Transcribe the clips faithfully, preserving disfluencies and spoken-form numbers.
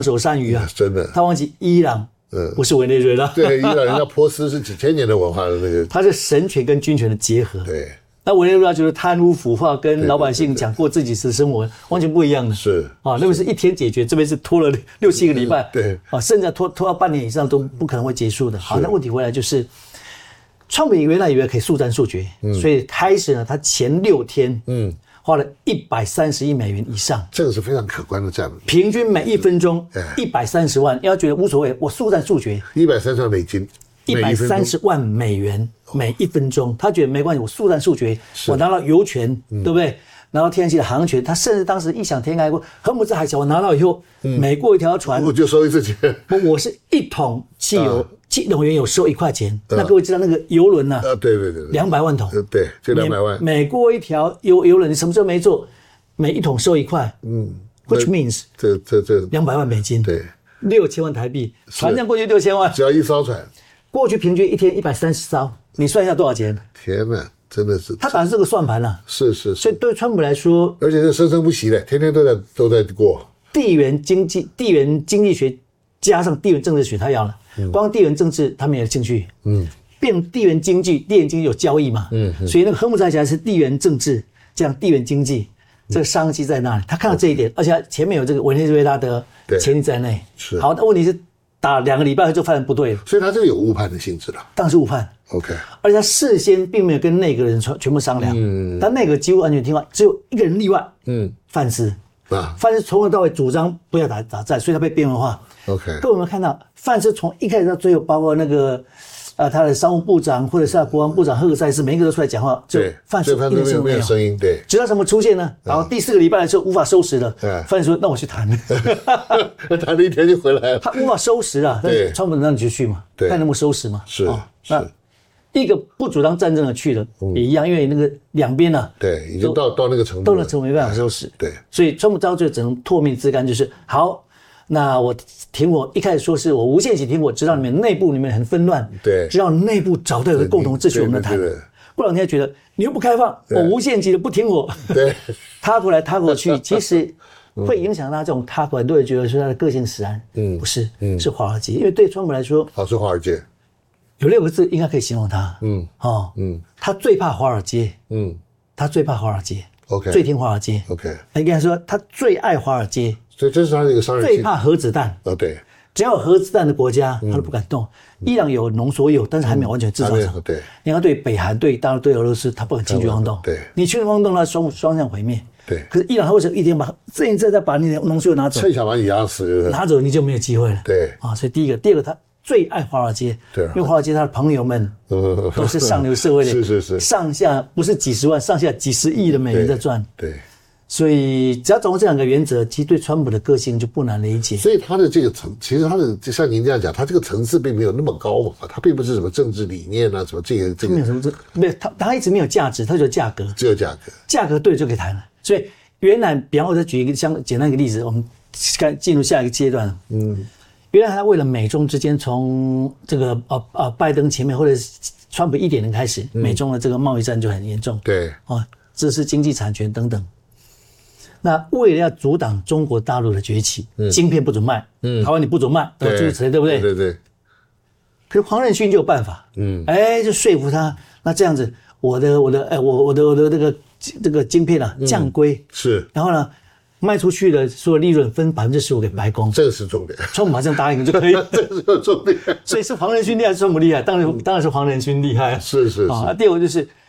手山芋啊， 真的， 他忘记伊朗。嗯，不是委内瑞拉。 对，伊朗人家波斯是几千年的文化的那个， 它是神权跟军权的结合。 对， 那委内瑞拉就是贪污腐化，跟老百姓讲过自己的生活，完全不一样的。 是啊，那边是一天解决，这边是拖了六七个礼拜。 对啊，甚至拖拖到半年以上都不可能会结束的。好，那问题回来就是，川普原来以为可以速战速决，嗯、所以开始呢，他前六天，嗯。花了一百三十亿美元以上， 这个是非常可观的战略。 平均每一分钟一百三十万，要觉得无所谓，我速战速决。 一百三十万美金， 一百三十万美元每一分钟，他觉得没关系，我速战速决，我拿到油权，嗯、对不对？拿到天然气的航权，他甚至当时异想天开过，荷姆兹海峡我拿到以后，嗯、每过一条船， 我就收一次钱。 我是一桶汽油。啊汽油原油收一块钱，呃、那各位知道那个油轮呢？ 呃，对对对， 两百万桶， 呃、对，就两百万。 每过一条油油轮，你什么时候没做，每一桶收一块，嗯 ，which means 这这这两百万美金， 对， 六千万台币，船上过去六千万， 只要一艘船， 过去平均一天一百三十艘，你算一下多少钱？ 天哪，真的是， 他打的是个算盘啊， 是是是， 所以对川普来说， 而且是生生不息的，天天都在都在过。 地缘经济、地缘经济学加上地缘政治学，他要了。光地缘政治他没有兴趣，嗯，变地缘经济，地缘经济有交易嘛，嗯，所以那个荷姆兹海峡是地缘政治，这样地缘经济，这个商机在那里，他看到这一点，而且前面有这个委内瑞拉的潜力在内， 是好，那问题是打两个礼拜就发现不对了， 所以他这个有误判的性质了， 当然是误判 ，OK， 而且他事先并没有跟内阁人全全部商量，嗯，但内阁几乎完全听话，只有一个人例外，嗯，范斯。啊，范斯从头到尾主张不要打打战，所以他被边缘化。 OK， 各位有没有看到范斯从一开始到最后，包括那个呃他的商务部长或者是他国防部长赫尔塞斯，每一个都出来讲话，就范斯一点声音没有。 声音对。 直到什么出现呢？然后第四个礼拜的时候无法收拾了，范斯说：“那我去谈。” 谈了一天就回来了。 他无法收拾啊，但是川普让你就去嘛，看能不能收拾嘛。 是是。一个不主张战争的去了、嗯、也一样，因为那个两边呢， 对，已经到到那个程度了， 到了程度没办法收拾， 对， 所以川普到最后只能唾面自干，就是好，那我停火，一开始说是我无限期停火，直到你们内部里面很纷乱， 对， 直到内部找到一个共同秩序，我们谈。过两天觉得你又不开放，我无限期的不停火， 对， 他过来他过去，其实会影响他这种他很多人觉得是他的个性使然，嗯，不是，嗯，是华尔街，因为对川普来说， 好是华尔街。 有六个字应该可以形容他，嗯，哦，嗯，他最怕华尔街，嗯，他最怕华尔街 ，OK， 最听华尔街 ，OK， 应该说他最爱华尔街， 所以这是他的一个商人， 最怕核子弹， 哦，对， 只要有核子弹的国家，他都不敢动。伊朗有浓缩铀，但是还没有完全制造成， 对， 你看对北韩、对大陆、对俄罗斯，他不敢轻举妄动， 对， 你轻举妄动，他双双向毁灭， 对。 可是伊朗他为什么一天把这一次再把你的浓缩铀拿走， 趁想把你压死， 拿走你就没有机会了， 对， 啊，所以第一个，第二个他。最爱华尔街， 对， 因为华尔街他的朋友们都是上流社会的， 是是是， 上下不是几十万，上下几十亿的美元在赚， 对， 所以只要掌握这两个原则，其实对川普的个性就不难理解。 所以他的这个层，其实他的就像您这样讲，他这个层次并没有那么高嘛，他并不是什么政治理念啊，什么这个这个， 没有什么这没有，他他一直没有价值，他只有价格， 只有价格， 价格对就可以谈了。所以原来，比方我再举一个相简单一个例子，我们该进入下一个阶段，嗯。原来他为了美中之间从这个呃呃拜登前面或者川普一点零开始，嗯、美中的这个贸易战就很严重， 对， 哦，这是经济产权等等。那为了要阻挡中国大陆的崛起，嗯、晶片不准卖，嗯，台湾你不准卖，诸如此类，对不对？ 对对对。 可是黄仁勋就有办法，嗯，哎，就说服他，那这样子，我的我的哎我我的我的这个这个晶片啊降规、嗯、 是， 然后呢？卖出去的所有利润分百分之十五给白宫， 这个是重点。 川普马上答应就可以， 这个是重点。 所以是黄仁勋厉害，川普厉害，当然当然是黄仁勋厉害。 是是是。 啊，第二个就是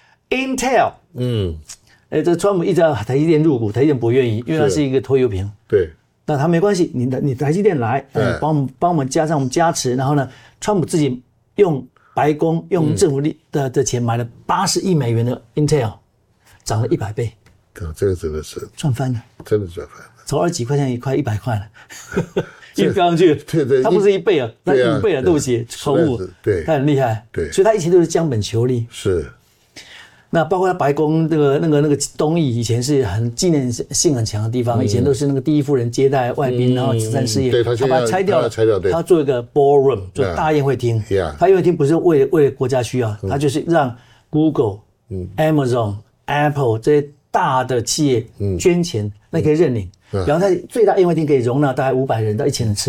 Intel， 嗯，哎，这川普一直要台积电入股，台积电不愿意，因为它是一个拖油瓶。 对。 那他没关系，你的你台积电来，哎，帮我们帮我们加上我们加持，然后呢，川普自己用白宫用政府的的的钱买了八十亿美元的 Intel， 涨了一百倍。 对，这个真的是赚翻了， 真的赚翻了， 从二十几块钱一块一百块了，一飙上去， 对对， 它不是一倍啊，那五倍啊，对不起，口误， 对， 他很厉害， 对， 所以他一切都是将本求利， 是。 那包括他白宫那个那个那个东翼以前是很纪念性很强的地方，以前都是那个第一夫人接待外宾，然后慈善事业， 对， 他把它拆掉了， 拆掉，对， 他做一个 ballroom， 就大宴会厅，他宴会厅不是为为了国家需要，他就是让 Google、Amazon、Apple 这些大的企业捐钱，那可以认领，然后它最大宴会厅可以容纳大概五百人到一千人吃。